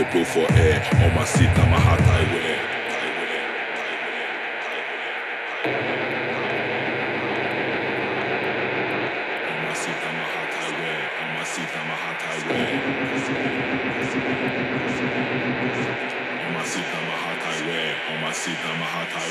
they blow for air. On my seat, now my heart I wear.